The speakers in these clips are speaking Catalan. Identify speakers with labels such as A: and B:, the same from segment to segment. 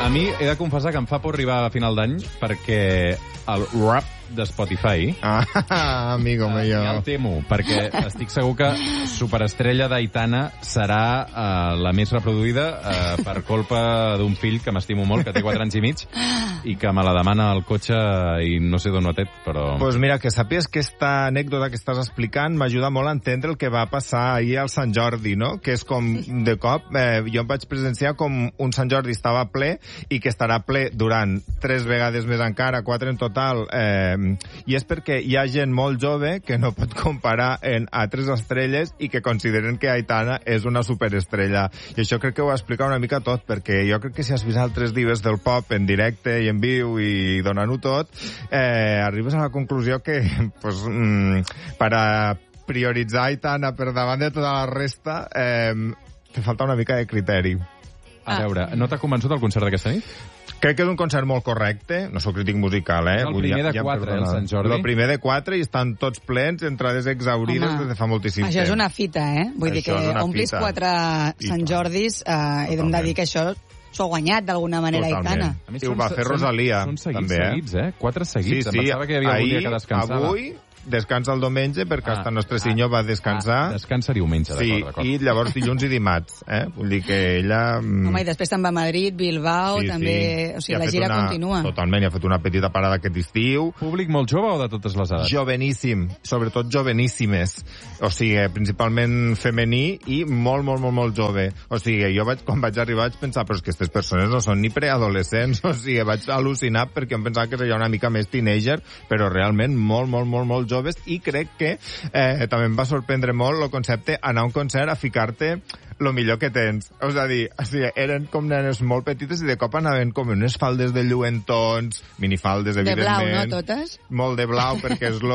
A: A mi he de confessar que em fa por arribar a final d'any perquè el rap de Spotify
B: amigo mío.
A: ja el temo, perquè estic segur que Superestrella d'Aitana serà la més reproduïda per culpa d'un fill que m'estimo molt, que té 4 anys i mig, i que me la demana al cotxe i no sé d'on ho ha tret, però...
B: Pues mira, que sàpies que aquesta anècdota que estàs explicant m'ajuda molt a entendre el que va passar ahir al Sant Jordi, no? Que és com, de cop, jo em vaig presenciar com un Sant Jordi estava ple i que estarà ple durant 3 vegades més encara, 4 en total, i és perquè hi ha gent molt jove que no pot comparar en altres estrelles i que consideren que Aitana és una superestrella. I això crec que ho va explicar una mica tot, perquè jo crec que si has vist altres divas del pop en directe i en viu i donant-ho tot, arribes a la conclusió que pues, per a prioritzar Aitana per davant de tota la resta te falta una mica de criteri.
A: A veure, no t'ha convençut el concert d'aquesta nit?
B: Crec que és un concert molt correcte, no soc crític musical,
A: És el primer de 4, el Sant Jordi.
B: El primer de 4 i estan tots plens, entrades exaurides des de fa moltíssim temps.
C: Això és una fita, Vull dir que omplis 4 Sant Jordis, he de dir que això s'ho ha guanyat d'alguna manera Aitana.
B: I ho va fer Rosalia,
A: són seguits,
B: també,
A: seguits, 4 seguits.
B: Sí,
A: em pensava que hi havia algun dia que descansava.
B: Avui descansa el diumenge perquè hasta Nostre Senyor va descansar.
A: Descansa diumenge, d'acord.
B: Sí, i llavors dilluns i dimarts. Vull dir que ella...
C: Home, i després te'n va a Madrid, Bilbao, també... O sigui, la gira continua.
B: Totalment, i ha fet una petita parada aquest estiu.
A: Públic molt jove o de totes les edats?
B: Joveníssim, sobretot joveníssimes. O sigui, principalment femení i molt, molt, molt, molt jove. O sigui, jo quan vaig arribar vaig pensar, però és que aquestes persones no són ni preadolescents. O sigui, vaig al·lucinar perquè em pensava que seria una mica més teenager, però realment molt, molt, molt, molt joves, i crec que també em va sorprendre molt el concepte anar a un concert a ficar-te lo millor que tens. És a dir, o sigui, eren com nenes molt petites i de cop anaven com unes faldes de lluentons, minifaldes, evidentment.
C: De blau, no, totes?
B: Molt de blau, perquè és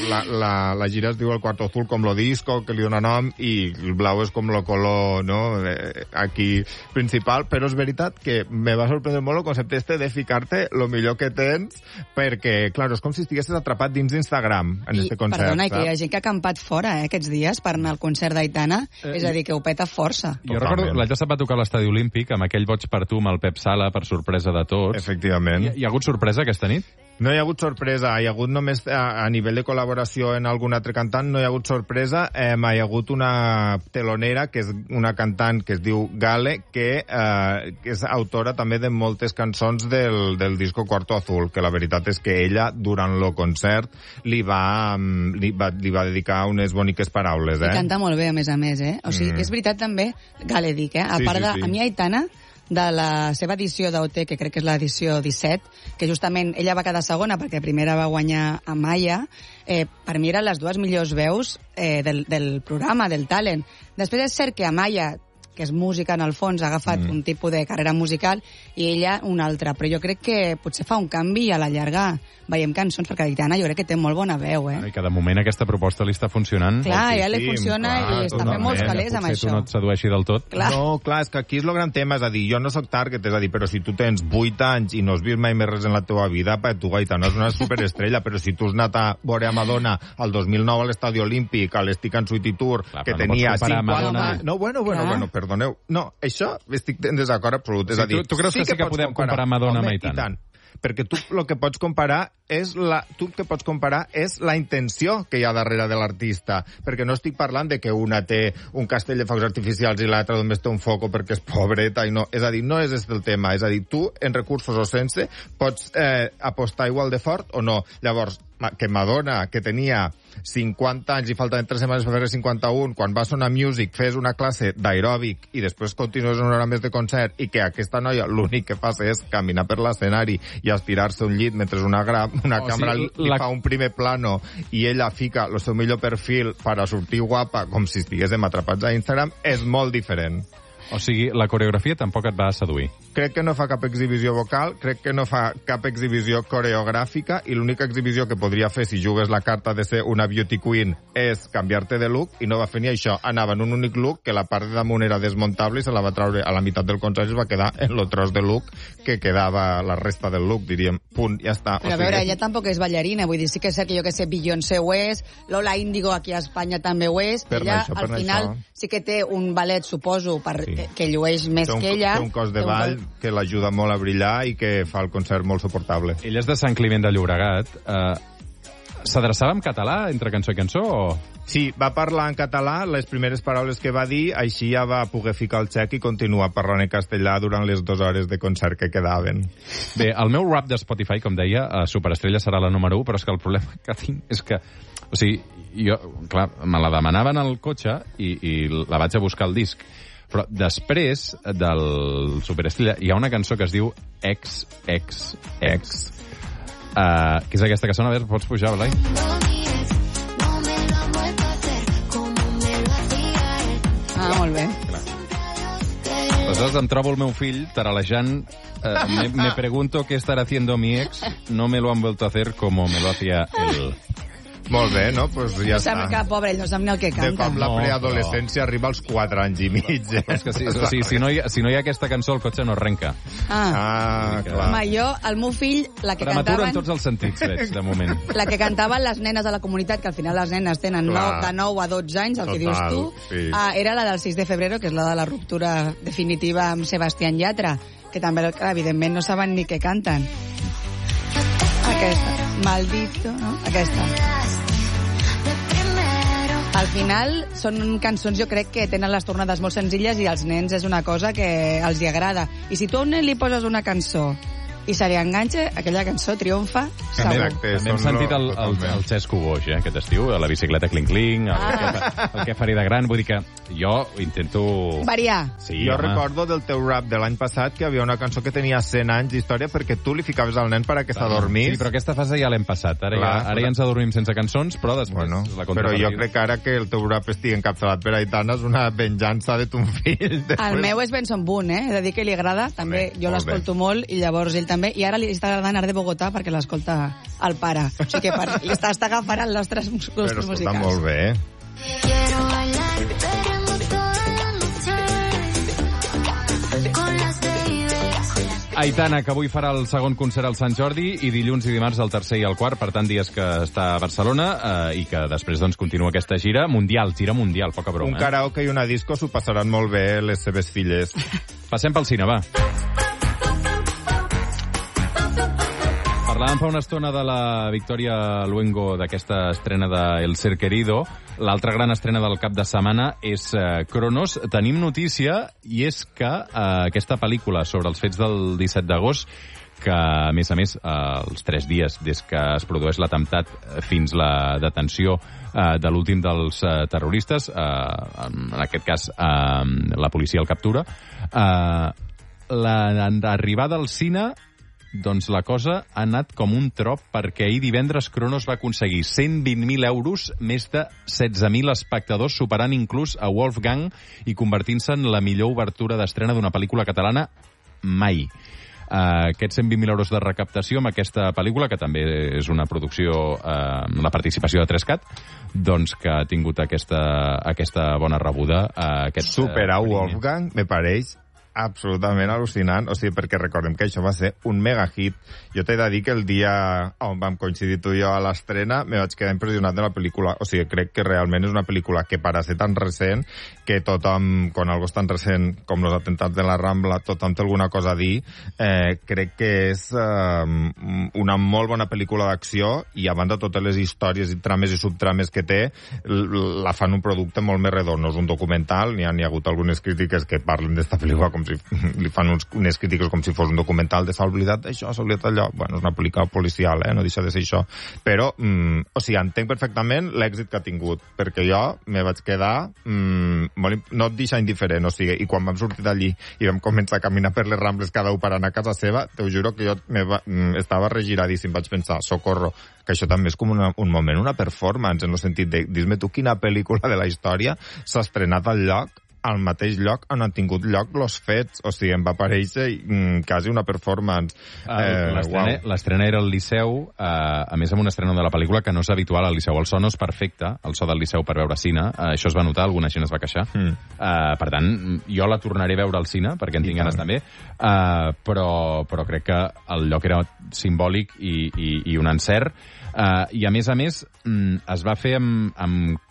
B: la gira es diu el Cuarto Azul com lo disco, que li dona nom, i el blau és com lo color, no?, aquí principal, però és veritat que me va sorprendre molt el concepte este de ficar-te lo millor que tens, perquè, clar, és com si estiguessis atrapat dins d'Instagram en este concert.
C: Perdona, que hi ha gent que ha acampat fora, aquests dies, per anar al concert d'Aitana, és a dir, que ho peta força.
A: Jo recordo, l'any passat va tocar a l'Estadi Olímpic amb aquell Boig per tu, amb el Pep Sala, per sorpresa de tots.
B: Efectivament.
A: Hi ha hagut sorpresa aquesta nit?
B: No hi ha hagut sorpresa, hi ha hagut només a nivell de col·laboració en algun altre cantant, no hi ha hagut sorpresa, hi ha hagut una telonera, que és una cantant que es diu Gale, que és autora també de moltes cançons del disco Cuarto Azul, que la veritat és que ella, durant el concert, li va dedicar unes boniques paraules.
C: I canta molt bé, a més, O sigui, és veritat també, Gale dic, a part de... A mi Aitana, de la seva edició d'OT, que crec que és l'edició 17, que justament ella va quedar segona perquè primera va guanyar Amaya, per mi eren les 2 millors veus del programa, del talent. Després és cert que Amaya, que és música en el fons, ha agafat un tipus de carrera musical i ella una altra, però jo crec que potser fa un canvi i a la llarga veiem cançons, perquè Aitana jo crec que té molt bona veu,
A: I que de moment aquesta proposta li està funcionant.
C: Clar, ja li funciona i està fent molts calés amb això.
A: Potser tu no et sedueixi del tot.
B: No, clar, és que aquí és el gran tema, és a dir, jo no soc target, és a dir, però si tu tens 8 anys i no has vist mai més res en la teva vida, per tu Aitana és una superestrella, però si tu has anat a veure a Madonna al 2009 a l'Estadi Olímpic, a l'Estic en Suite Tour, que tenia 50... No, bueno, perdoneu. No, això estic en desacord absolut. És a dir,
A: tu creus que sí que podem comparar Madonna amb Aitana?
B: Perquè tu el que pots comparar és la intenció que hi ha darrere de l'artista, perquè no estic parlant de que una té un castell de focs artificials i l'altra només té un foco perquè és pobreta, i no, és a dir, no és el tema, és a dir, tu en recursos o sense pots apostar igual de fort o no. Llavors, que Madonna, que tenia 50 anys i faltaven 3 setmanes per fer 51, quan va sonar Music fes una classe d'aeròbic i després continues una hora més de concert, i que aquesta noia l'únic que fa és caminar per l'escenari i estirar-se un llit mentre una càmera li fa un primer plano i ella fica el seu millor perfil per a sortir guapa com si estiguéssim atrapats a Instagram, és molt diferent.
A: O sigui, la coreografia tampoc et va seduir.
B: Crec que no fa cap exhibició vocal, crec que no fa cap exhibició coreogràfica, i l'única exhibició que podria fer si jugues la carta de ser una beauty queen és canviar-te de look, i no va fer ni això. Anava en un únic look, que la part de damunt era desmuntable i se la va treure a la meitat del concert i es va quedar en el tros de look que quedava la resta del look, diríem. Punt, ja està.
C: Però a veure, ella tampoc és ballarina, vull dir, sí que és cert que jo que sé, Beyoncé ho és, Lola Índigo aquí a Espanya també ho és, ella al final sí que té un ballet, suposo, per que llueix més que ella.
B: Té un cos de ball que l'ajuda molt a brillar i que fa el concert molt suportable.
A: Ell és de Sant Climent de Llobregat. S'adreçava en català entre cançó i cançó o...?
B: Sí, va parlar en català, les primeres paraules que va dir, així ja va poder ficar el xec i continuar parlant en castellà durant les 2 hores de concert que quedaven.
A: Bé, el meu rap de Spotify, com deia, Superestrella serà la número 1, però és que el problema que tinc és que... O sigui, jo, clar, me la demanaven al cotxe i la vaig a buscar al disc. Però després del Superestrella hi ha una cançó que es diu Ex. Que és aquesta que sona, a veure, pots pujar, Blai?
C: Molt bé.
A: Aleshores em trobo el meu fill taralejant me pregunto qué estará haciendo mi ex, no me lo han vuelto a hacer como me lo hacía él.
B: Molt bé, no? Pues ja
C: està. No sap que, pobre, ell no sap ni el que canta.
B: De com la preadolescència arriba als 4 anys i mig.
A: És que sí, o sigui, si no hi ha aquesta cançó, el cotxe no arrenca.
B: Clar.
C: Home, jo, el meu fill, la que
A: prematura
C: cantaven...
A: en tots els sentits, veig, de moment.
C: La que cantaven les nenes de la comunitat, que al final les nenes tenen de 9 a 12 anys, el que dius tu, sí. Era la del 6 de febrer, que és la de la ruptura definitiva amb Sebastián Yatra, que també, clar, evidentment, no saben ni què canten. Aquesta. Maldito, no? Aquesta. Al final són cançons, jo crec, que tenen les tornades molt senzilles i als nens és una cosa que els hi agrada. I si tu a un nen li poses una cançó i se li enganxa, aquella cançó triomfa segur.
A: També hem sentit el Xesco Boix, aquest estiu, a la bicicleta cling-cling, el que faré de gran. Vull dir que jo intento...
C: variar.
A: Sí,
B: jo recordo del teu rap de l'any passat que havia una cançó que tenia 100 anys d'història perquè tu li ficaves al nen perquè s'adormís.
A: Sí, però aquesta fase ja l'hem passat. Ara ja ens adormim sense cançons, però després la contrapartida.
B: Però jo crec que ara que el teu rap estigui encapçalat per Aitana és una venjança de ton fill.
C: El meu és Benson Boone, He de dir que li agrada. També jo l'escolto molt i llavors ell també. I ara li està agradant Art de Bogotà perquè l'escolta el pare. O sigui que li està agafant els nostres gustos musicals.
B: Però escolta molt bé,
A: Aitana, que avui farà el segon concert al Sant Jordi i dilluns i dimarts el tercer i el quart, per tant dies que està a Barcelona i que després doncs continua aquesta gira mundial, poca broma.
B: Un karaoke i una disco s'ho passaran molt bé les seves filles.
A: Passem pel cine, va. Parlàvem fa una estona de la Victoria Luengo d'aquesta estrena de El Ser Querido. L'altra gran estrena del cap de setmana és Cronos. Tenim notícia i és que aquesta pel·lícula sobre els fets del 17 d'agost, que a més, els 3 dies des que es produeix l'atemptat fins la detenció de l'últim dels terroristes, en aquest cas la policia el captura, l'arribada al cine, doncs la cosa ha anat com un trop, perquè ahir divendres Cronos va aconseguir 120.000 euros, més de 16.000 espectadors, superant inclús a Wolfgang i convertint-se en la millor obertura d'estrena d'una pel·lícula catalana mai. Aquests 120.000 euros de recaptació amb aquesta pel·lícula, que també és una producció amb la participació de 3CAT, doncs que ha tingut aquesta bona rebuda.
B: Superar Wolfgang, me pareix absolutament al·lucinant, o sigui, perquè recordem que això va ser un mega hit. Jo t'he de dir que el dia on vam coincidir tu i jo a l'estrena me vaig quedar impressionat de la pel·lícula. O sigui, crec que realment és una pel·lícula que, per a ser tan recent, que tothom, quan algo és tan recent com els atemptats de la Rambla, tothom té alguna cosa a dir, crec que és una molt bona pel·lícula d'acció i, a banda, totes les històries i trames i subtrames que té, la fan un producte molt més redó. No és un documental, n'hi ha hagut algunes crítiques que parlen d'esta pel·lícula com si li fan unes crítiques com si fos un documental de s'ha oblidat això, s'ha oblidat allò. Bueno, és una pel·lícula policial, no deixa de ser això. Però, o sigui, entenc perfectament l'èxit que ha tingut, perquè jo me vaig quedar no et deixa indiferent, o sigui, i quan vam sortir d'allí i vam començar a caminar per les Rambles cada un per anar a casa seva, t'ho juro que jo estava regiradíssim, vaig pensar, socorro, que això també és com un moment, una performance, en el sentit de, dis-me tu quina pel·lícula de la història s'ha estrenat al mateix lloc on han tingut lloc els fets. O sigui, em va aparèixer quasi una performance.
A: L'estrena era al Liceu, a més amb una estrena de la pel·lícula que no és habitual al Liceu. El so no és perfecte, el so del Liceu per veure cine. Això es va notar, alguna gent es va queixar. Per tant, jo la tornaré a veure al cine, perquè en tinc ganes també, però crec que el lloc era simbòlic i un encert. I a més, es va fer amb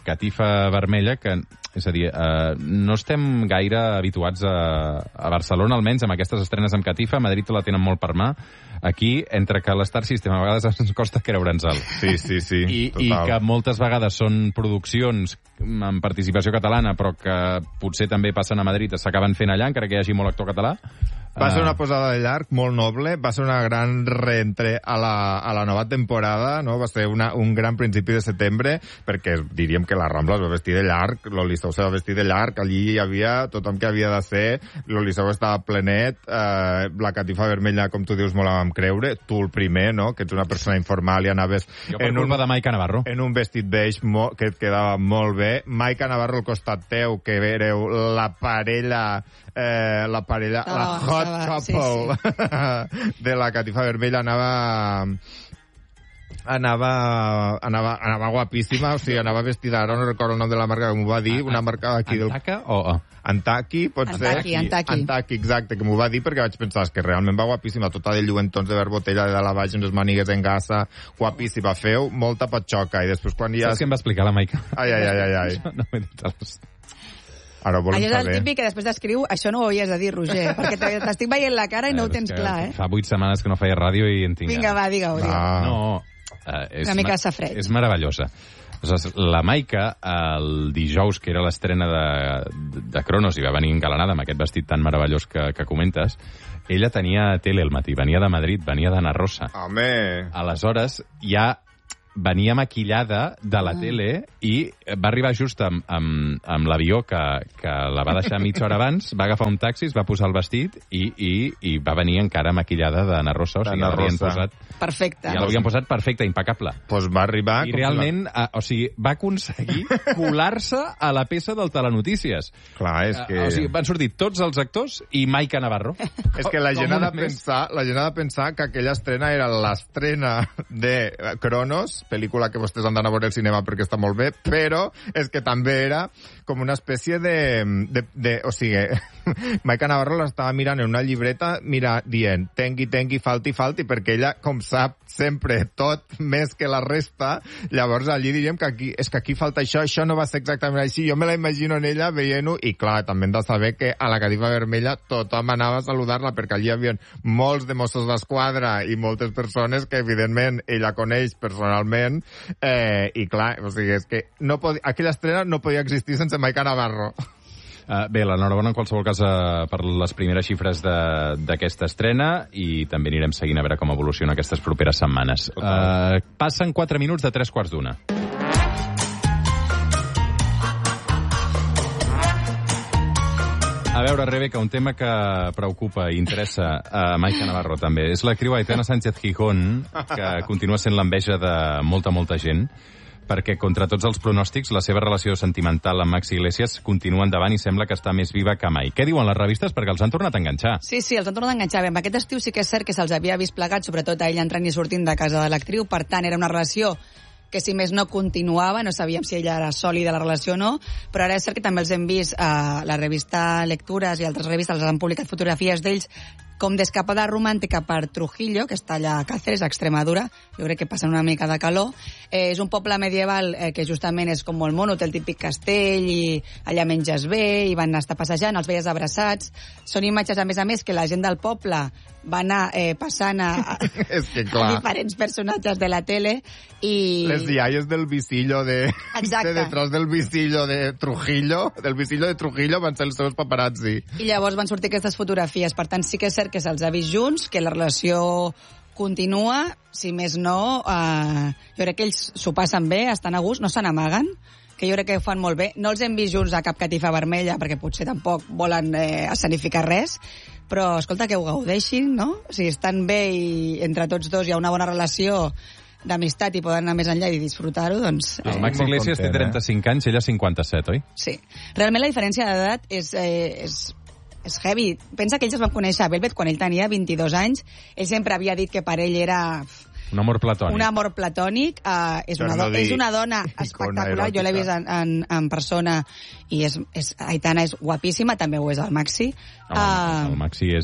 A: catifa vermella, que, és a dir, no estem gaire habituats a Barcelona, almenys, amb aquestes estrenes amb catifa. A Madrid la tenen molt per mà. Aquí, entre que l'Star System a vegades ens costa creure'ns-el.
B: Sí,
A: I que moltes vegades són produccions amb participació catalana, però que potser també passen a Madrid, s'acaben fent allà, encara que hi hagi molt actor català.
B: Va ser una posada de llarg molt noble, va ser una gran reentre a la nova temporada, no? Va ser un gran principi de setembre, perquè diríem que la Rambla es va vestir de llarg, l'Oliseu se va vestir de llarg, allí hi havia tothom que havia de ser, l'Oliseu estava plenet, la catifa vermella, com tu dius, molt la vam creure, tu el primer, no?, que ets una persona informal i anaves...
A: Jo per culpa de Maica Navarro.
B: En un vestit beix que et quedava molt bé. Maica Navarro al costat teu, que éreu la parella, la hot couple de la catifa vermella, anava guapíssima, o sigui, anava vestida, ara no recordo el nom de la marca, que m'ho va dir, una marca aquí del...
A: Antaca o...
B: Antaki, pot ser? Antaki, exacte, que m'ho va dir perquè vaig pensar que realment va guapíssima, tota de lluentons de botella de dalt a baix, amb les mànigues en gassa, guapíssima, feu molta patxoca, i després quan ja...
A: Saps què em va explicar la Maica?
B: Ai.
A: No m'he dit res.
B: Ara ho volem
C: saber. Allò és el típic que després d'escriu, això no ho havies de dir, Roger, perquè t'estic veient la cara i no ho tens clar, eh?
A: Fa 8 setmanes que no feia ràdio i en tinc...
C: Vinga, va, digue-ho.
A: No,
C: una mica safret.
A: És meravellosa. La Maica, el dijous, que era l'estrena de Cronos, i va venir engalanada amb aquest vestit tan meravellós que comentes, ella tenia tele al matí, venia de Madrid, venia d'Anna Rosa.
B: Home!
A: Aleshores, ja venia maquillada de la tele i va arribar just amb l'avió que la va deixar mitja hora abans, va agafar un taxi, es va posar el vestit i va venir encara maquillada d'Anna Rosa, o sigui, l'havien posat...
C: Perfecte.
A: Ja l'havien posat perfecte, impecable.
B: Pues va arribar...
A: I realment, o sigui, va aconseguir colar-se a la peça del Telenotícies.
B: Clar, és que...
A: O sigui, van sortir tots els actors i Maica Navarro.
B: És que la gent ha de pensar que aquella estrena era l'estrena de Cronos, pel·lícula que vostès han d'anar a veure al cinema perquè està molt bé, però és que també era com una espècie de o sigui, Maica Navarro l'estava mirant en una llibreta, dient, tengui, falti, perquè ella, com sap sempre tot més que la resta, llavors allí diríem que aquí falta això no va ser exactament així, jo me la imagino en ella veient-ho, i clar, també hem de saber que a la catifa vermella tothom anava a saludar-la, perquè allí hi havia molts de Mossos d'Esquadra i moltes persones que evidentment ella coneix personalment, i clar, o sigui, és que aquella estrena no podia existir sense Maica Navarro.
A: Bé, l'enhorabona en qualsevol cas per les primeres xifres d'aquesta estrena, i també anirem seguint a veure com evoluciona aquestes properes setmanes. Passen 4 minuts de 3:15. A veure, Rebeca, un tema que preocupa i interessa a Maica Navarro també. És l'actriu Aitana Sánchez Gijón, que continua sent l'enveja de molta gent, perquè contra tots els pronòstics la seva relació sentimental amb Maxi Iglesias continua endavant i sembla que està més viva que mai. Què diuen les revistes? Perquè els han tornat a enganxar.
C: Sí, els han tornat a enganxar. Bé, amb aquest estiu sí que és cert que se'ls havia vist plegats, sobretot a ell entrant i sortint de casa de l'actriu, per tant era una relació que si més no continuava, no sabíem si ella era sòlida la relació o no, però ara és cert que també els hem vist a la revista Lectures i altres revistes, els han publicat fotografies d'ells com d'escapada romàntica per Trujillo, que està allà a Cáceres, a Extremadura, jo crec que passen una mica de calor. És un poble medieval que justament és com molt mono, té el típic castell i allà menges bé, i van estar passejant, els veies abraçats. Són imatges, a més, que la gent del poble va anar passant a diferents personatges de la tele i...
B: Les iaies del visillo de detrás del visillo de Trujillo, van ser els seus paparazzi.
C: I llavors van sortir aquestes fotografies. Per tant, sí que és cert que se'ls ha vist junts, que la relació continua, si més no, jo crec que ells s'ho passen bé, estan a gust, no se n'amaguen, que jo crec que ho fan molt bé. No els hem vist junts a cap catifa vermella, perquè potser tampoc volen escenificar res, però, escolta, que ho gaudeixin, no? Si estan bé i entre tots dos hi ha una bona relació d'amistat i poden anar més enllà i disfrutar-ho, doncs...
A: El Maxi Iglesias té 35 anys, ella 57, oi?
C: Sí. Realment la diferència d'edat és heavy. Pensa que ells es van conèixer a Velvet quan ell tenia 22 anys. Ell sempre havia dit que per ell era...
A: Un amor platònic.
C: Un amor platònic. És una dona espectacular. Jo l'he vist en persona i Aitana és guapíssima, també ho és el Maxi.
A: El Maxi és...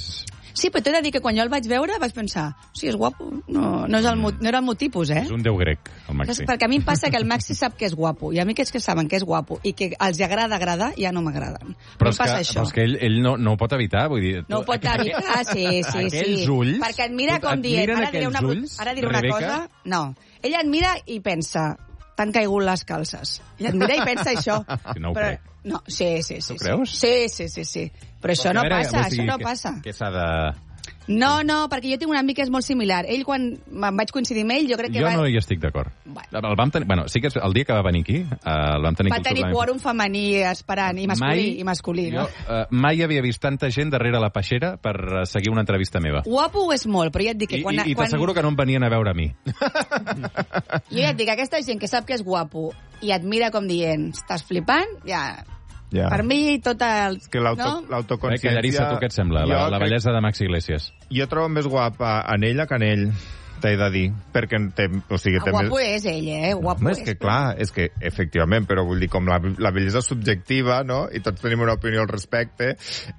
C: Sí, però t'he de dir que quan jo el vaig veure vaig pensar, sí, és guapo, no era el meu tipus,
A: És un déu grec, el Maxi.
C: Perquè a mi em passa que el Maxi sap que és guapo, i a mi aquells que saben que és guapo i que els agrada agradar, ja no m'agraden.
A: Però és que ell no ho pot evitar, vull dir...
C: No ho pot evitar, sí.
A: Aquells ulls...
C: Perquè et mira com dient... Ara diré una cosa... No, ell et mira i pensa... T'han caigut les calces. I et mira i pensa això.
A: No ho crec.
C: No, sí.
A: Tu creus?
C: Sí. Però això no passa,
A: Què s'ha de...
C: No, perquè jo tinc un amic que és molt similar. Ell, quan em vaig coincidir amb ell, jo crec que
A: no hi estic d'acord. El vam tenir... Bueno, sí que el dia que va venir aquí, el vam tenir...
C: Va tenir quòrum femení esperant, i masculí, no?
A: Jo mai havia vist tanta gent darrere la peixera per seguir una entrevista meva.
C: Guapo és molt, però ja et dic que quan...
A: I t'asseguro que no em venien a veure a mi.
C: Jo ja et dic, aquesta gent que sap que és guapo i et mira com dient, estàs flipant, ja... Per mi, tot el...
B: És que l'autoconsciència...
A: Llarissa, tu què et sembla? La bellesa de Maxi Iglesias.
B: Jo trobo més guapa en ella que en ell, t'he de dir, perquè
C: guapo és ell, guapo
B: és. És que clar, és que efectivament, però vull dir, com la bellesa subjectiva, no?, i tots tenim una opinió al respecte,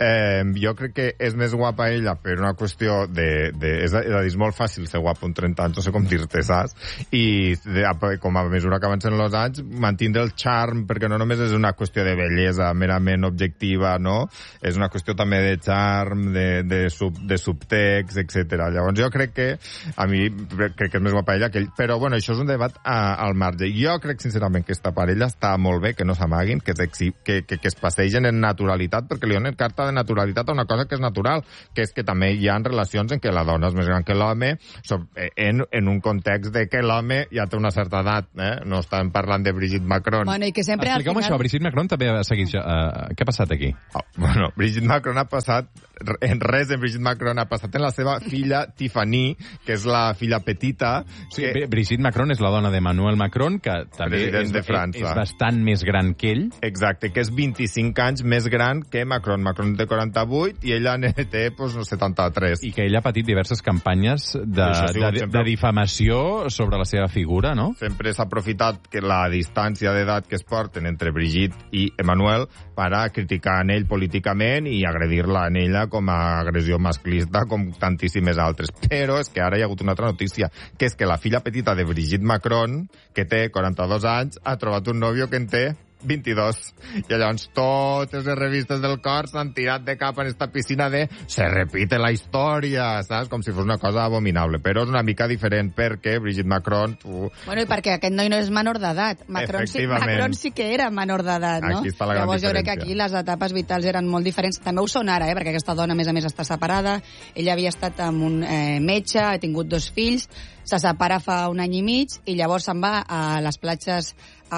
B: jo crec que és més guapa ella per una qüestió és a dir, és molt fàcil ser guapo amb 30 anys, no sé com dir-te, saps? I com a mesura que avancen els anys, mantindre el charm, perquè no només és una qüestió de bellesa merament objectiva, no? És una qüestió també de charm, de subtext, etc. Llavors jo crec que a mi crec que és més guapa ella que ell, però bueno, això és un debat al marge. Jo crec sincerament que esta parella està molt bé, que no s'amaguin, que es passegen en naturalitat, perquè li donen carta de naturalitat a una cosa que és natural, que és que també hi ha relacions en què la dona és més gran que l'home, en un context de que l'home ja té una certa edat, no estem parlant de Brigitte Macron.
C: Bueno, i que sempre
A: Expliqueu-me això, Brigitte Macron també ha seguit... Què ha passat aquí?
B: Bueno, Brigitte Macron ha passat en Brigitte Macron ha passat en la seva filla Tiffany, que és la filla petita.
A: Sí, Brigitte Macron és la dona d'Emmanuel Macron, que també és bastant més gran que ell.
B: Exacte, que és 25 anys més gran que Macron. Macron té 48 i ella té, no, 73.
A: I que ell ha patit diverses campanyes de difamació sobre la seva figura, no?
B: Sempre s'ha aprofitat que la distància d'edat que es porten entre Brigitte i Emmanuel per a criticar en ell políticament i agredir-la en ella com a agressió masclista, com tantíssimes altres. Però és que ara hi ha hagut una altra notícia, que és que la filla petita de Brigitte Macron, que té 42 anys, ha trobat un nòvio que en té 22. I llavors totes les revistes del cor s'han tirat de cap en esta piscina de se repite la història, saps? Com si fos una cosa abominable. Però és una mica diferent perquè Brigitte Macron...
C: Bueno, i perquè aquest noi no és menor d'edat. Macron sí que era menor d'edat, no?
B: Aquí està la gran
C: Llavors jo crec que aquí les etapes vitals eren molt diferents. També ho són ara, perquè aquesta dona, a més, està separada. Ella havia estat amb un metge, ha tingut 2 fills, se separa fa un any i mig i llavors se'n va a les platges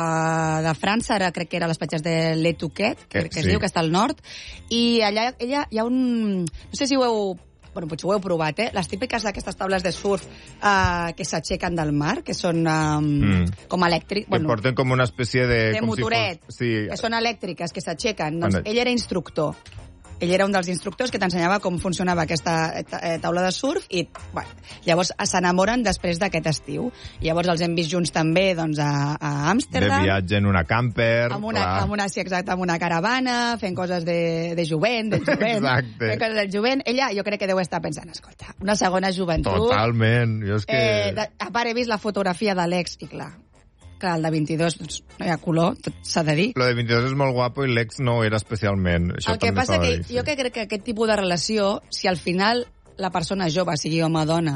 C: de França, ara crec que era a les platges de Le Touquet, que es diu, que està al nord, i allà ella hi ha un... No sé si ho heu... Bueno, potser ho heu provat, les típiques d'aquestes taules de surf que s'aixequen del mar, que són com elèctrics...
B: Que porten com una espècie de...
C: De motoret, que són elèctriques, que s'aixequen. Doncs ell era instructor. Ell era un dels instructors que t'ensenyava com funcionava aquesta taula de surf i, bueno, llavors s'enamoren després d'aquest estiu. Llavors els hem vist junts també doncs, a Amsterdam.
B: De viatge en una camper.
C: Amb una caravana, fent coses de jovent, del jovent.
B: Exacte.
C: Fent coses del jovent. Ella jo crec que deu estar pensant, escolta, una segona joventut.
B: Totalment. Jo és que...
C: A part he vist la fotografia de l'ex i clar, el de 22 doncs, no hi ha color, tot s'ha de dir.
B: Lo de 22 és molt guapo i l'ex no era especialment. Això
C: el que passa que jo crec que aquest tipus de relació, si al final la persona jove, sigui home o dona,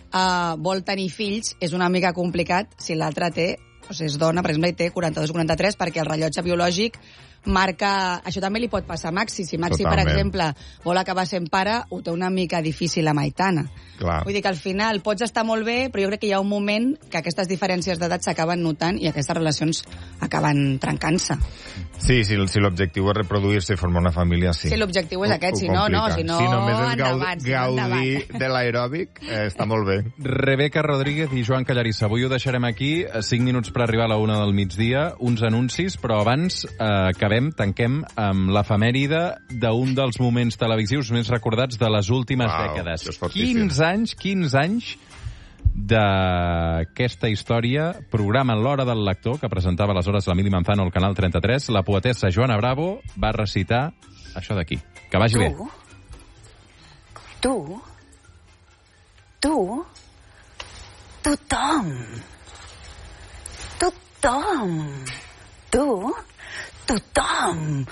C: vol tenir fills, és una mica complicat si l'altre té, o sigui, és dona, per exemple, i té 42 o 43, perquè el rellotge biològic marca... Això també li pot passar a Maxi. Si Maxi, per exemple, vol acabar sent pare, ho té una mica difícil amb Aitana.
B: Clar.
C: Vull dir que al final pots estar molt bé, però jo crec que hi ha un moment que aquestes diferències d'edat s'acaben notant i aquestes relacions acaben trencant-se.
B: Sí, si l'objectiu és reproduir-se i formar una família, sí.
C: Si l'objectiu és aquest, si no,
B: si només és gaudir de l'aeròbic, està molt bé.
A: Rebeca Rodríguez i Joan Callarissa, avui ho deixarem aquí, 5 minuts per arribar a la 1 del migdia, uns anuncis, però abans tanquem amb l'efemèride d'un dels moments televisius més recordats de les últimes dècades. 15 anys d'aquesta història, programa L'Hora del Lector, que presentava aleshores la Mili Manzano al Canal 33, la poetessa Joana Bravo va recitar això d'aquí. Que vagi bé.
D: Tu, tothom, tothom,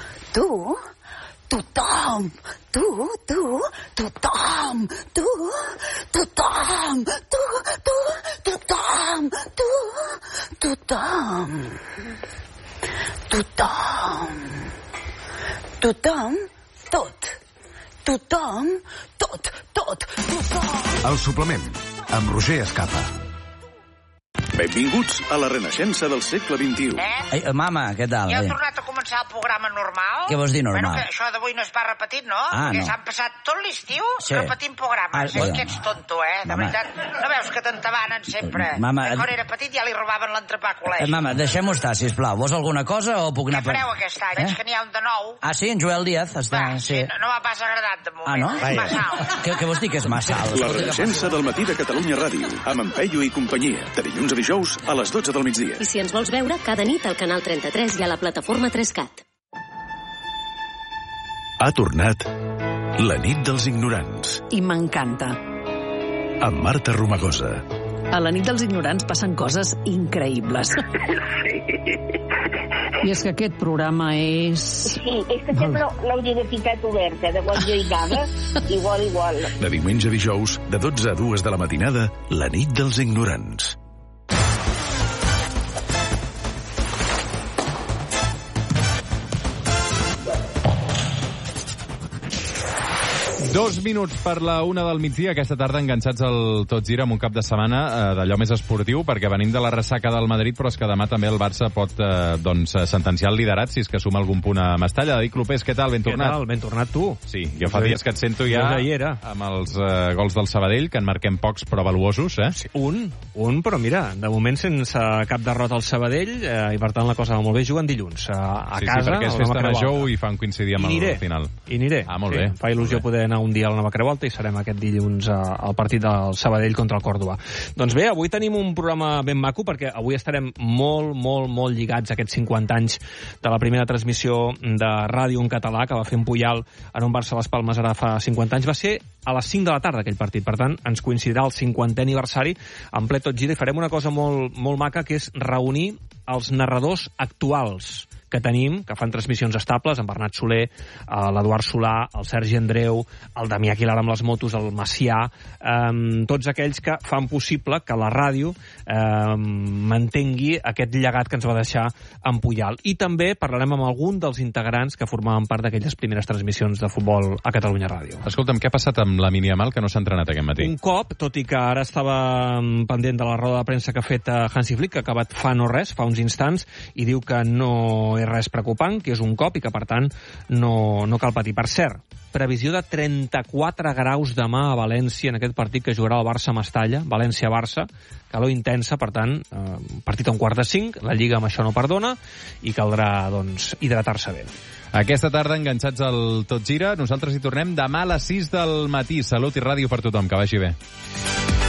D: tot.
E: El suplement, amb Roger Escapa. Benvinguts a la renaixença del segle XXI.
F: Ai, mama, què tal?
G: Ja heu tornat a començar el programa normal?
F: Què vols dir normal?
G: Bueno, que això d'avui no es va repetit, no? Perquè s'han passat tot l'estiu repetint programes. És que ets tonto, De veritat. No veus que t'entabanen sempre?
F: Mama...
G: Quan era petit ja li robaven l'entrepà a col·legi.
F: Mama, deixem-ho estar, sisplau. Vols alguna cosa o puc anar...
G: Què fareu aquest any? Veig que n'hi ha un de nou.
F: Ah, sí? En Joel Díaz està...
G: Sí, no m'ha pas agradat de moment.
F: Ah, no?
G: És massa alt.
F: Què vols dir que és massa alt?
E: La renaixença del matí de Catalunya Ràdio, amb en Peyu i companyia, de dilluns a dijous a les 12 del migdia.
H: I si ens vols veure, cada nit al canal 33 i a la plataforma 3CAT.
E: Ha tornat la nit dels ignorants.
I: I m'encanta.
E: Amb Marta Romagosa.
I: A la nit dels ignorants passen coses increïbles. I és que aquest programa és...
J: Sí, és que sempre l'hauria de ficat oberta, de quan jo hi anava, igual.
E: De diumenge a dijous, de 12 a 2 de la matinada, la nit dels ignorants.
A: 2 minuts per la 1 del migdia, aquesta tarda enganxats al Tot Gira amb un cap de setmana d'allò més esportiu, perquè venim de la ressaca del Madrid, però és que demà també el Barça pot sentenciar el liderat si és que suma algun punt a Mestalla. David Clopés, què tal? Ben tornat.
K: Què tal? Ben tornat tu.
A: Sí, jo fa dies que et sento ja amb els gols del Sabadell, que en marquem pocs però valuosos,
K: Sí, un, però mira, de moment sense cap derrota al Sabadell, i per tant la cosa va molt bé, juguen dilluns a casa.
A: Sí, perquè és festa major i fan coincidir amb el final.
K: I aniré.
A: Ah, molt bé.
K: Fa il·lusió poder anar un dia a la Nova Creu Alta i serem aquest dilluns al partit del Sabadell contra el Còrdova. Doncs bé, avui tenim un programa ben maco perquè avui estarem molt lligats a aquests 50 anys de la primera transmissió de ràdio en català que va fer en Puyal en un Barça-Les Palmes ara fa 50 anys. Va ser a les 5 de la tarda aquell partit, per tant ens coincidirà el 50è aniversari en ple Tot Gira i farem una cosa molt maca, que és reunir els narradors actuals que tenim, que fan transmissions estables, en Bernat Soler, l'Eduard Solà, el Sergi Andreu, el Damià Aguilar amb les motos, el Macià, tots aquells que fan possible que la ràdio mantengui aquest llegat que ens va deixar en Puyal. I també parlarem amb algun dels integrants que formaven part d'aquelles primeres transmissions de futbol a Catalunya Ràdio.
A: Escolta'm, què ha passat amb la Miniamal que no s'ha entrenat aquest matí?
K: Un cop, tot i que ara estava pendent de la roda de premsa que ha fet Hansi Flick, que ha acabat fa uns instants, i diu que no és res preocupant, que és un cop i que, per tant, no cal patir. Per cert, previsió de 34 graus demà a València en aquest partit que jugarà el Barça-Mestalla, València-Barça, calor intensa, per tant, partit a 4:45, la Lliga amb això no perdona, i caldrà, doncs, hidratar-se bé.
A: Aquesta tarda, enganxats al Tot Gira, nosaltres hi tornem demà a les 6 del matí. Salut i ràdio per tothom, que vagi bé.